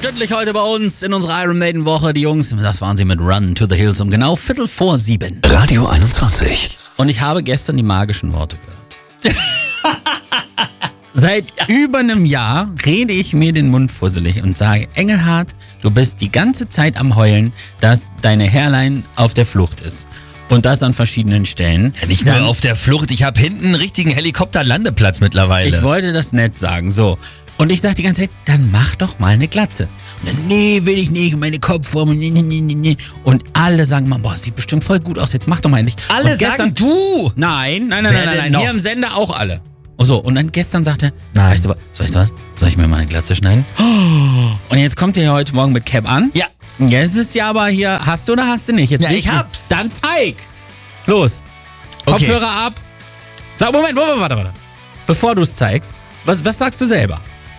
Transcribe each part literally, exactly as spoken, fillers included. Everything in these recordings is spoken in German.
stündlich heute bei uns in unserer Iron Maiden Woche. Die Jungs, das waren sie mit Run to the Hills um genau Viertel vor sieben. Radio einundzwanzig. Und ich habe gestern die magischen Worte gehört. Seit über einem Jahr rede ich mir den Mund fusselig und sage, Engelhardt, du bist die ganze Zeit am Heulen, dass deine Hairline auf der Flucht ist. Und das an verschiedenen Stellen. Ja, nicht nur Dann, auf der Flucht, ich habe hinten einen richtigen Helikopterlandeplatz mittlerweile. Ich wollte das nett sagen, so. Und ich sage die ganze Zeit, dann mach doch mal eine Glatze. Und dann, nee, will ich nicht, meine Kopfform, nee, nee, nee, nee. Und alle sagen mal, boah, sieht bestimmt voll gut aus, jetzt mach doch mal endlich. Alle und gestern, sagen du! Nein, nein, nein, Wer nein, nein, denn nein. noch? Hier im Sender auch alle. Und so, und dann gestern sagte er, Nein. weißt du was, weißt du was, soll ich mir mal eine Glatze schneiden? Und jetzt kommt ihr ja heute Morgen mit Cap an. Ja. Jetzt ist ja aber hier, hast du oder hast du nicht? Jetzt Ja, will ich hab's. Dann zeig. Los. Okay. Kopfhörer ab. Sag, Moment, Moment, warte, warte. Bevor du es zeigst, was, was sagst du selber?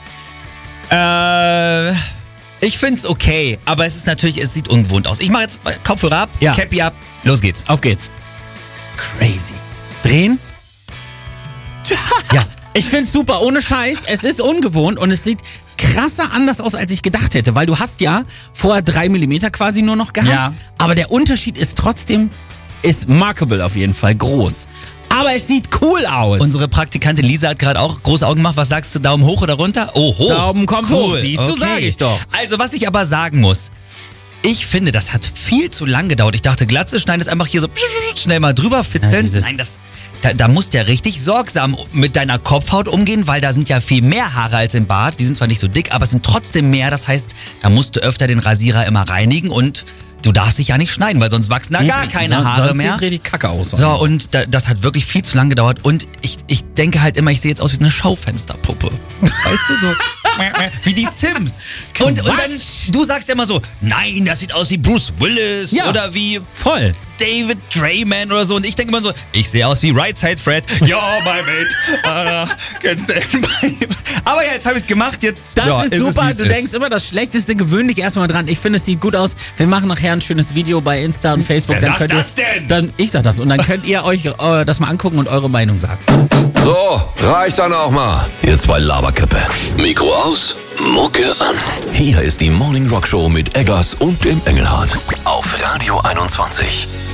Äh, ich find's okay, aber es ist natürlich, es sieht ungewohnt aus. Ich mache jetzt Kopfhörer ab, Ja. Cappy ab, los geht's. Auf geht's. Crazy. Drehen. Ja, ich find's super, ohne Scheiß. Es ist ungewohnt und es sieht krasser anders aus, als ich gedacht hätte, weil du hast ja vorher drei Millimeter quasi nur noch gehabt. Ja. Aber der Unterschied ist trotzdem, ist markable auf jeden Fall, groß. Aber es sieht cool aus. Unsere Praktikantin Lisa hat gerade auch große Augen gemacht. Was sagst du, Daumen hoch oder runter? Oh, hoch. Daumen kommt hoch, siehst du, Okay. sag ich doch. Also, was ich aber sagen muss, ich finde, das hat viel zu lang gedauert. Ich dachte, Glatze schneiden ist einfach hier so schnell mal drüber Ja, fitzeln. dieses- Nein, das, da, da musst du ja richtig sorgsam mit deiner Kopfhaut umgehen, weil da sind ja viel mehr Haare als im Bart. Die sind zwar nicht so dick, aber es sind trotzdem mehr. Das heißt, da musst du öfter den Rasierer immer reinigen und du darfst dich ja nicht schneiden, weil sonst wachsen da gar keine Son- Haare sonst mehr. sieht's richtig kacke aus. So, und da, das hat wirklich viel zu lang gedauert. Und ich, ich denke halt immer, ich sehe jetzt aus wie eine Schaufensterpuppe. Weißt du, so wie die Sims. Und, und dann, du sagst ja immer so, nein, das sieht aus wie Bruce Willis Ja. oder wie Voll. David Drayman oder so. Und ich denke immer so, ich sehe aus wie Right Side Fred. Ja, my mate. Uh, kennst du Aber ja, jetzt habe ich es gemacht. Jetzt Das ja, ist es super. wie es Du ist. denkst immer, das Schlechteste gewöhn dich erstmal dran. Ich finde, es sieht gut aus. Wir machen nachher ein schönes Video bei Insta und Facebook. Wer dann sagt könnt das ihr, denn? Dann, ich sag das. Und dann könnt ihr euch äh, das mal angucken und eure Meinung sagen. So, reicht dann auch mal. Ihr zwei Laberköppe. Mikro aus, Mucke an. Hier ist die Morning Rock Show mit Eggers und dem Engelhardt. Auf Radio einundzwanzig.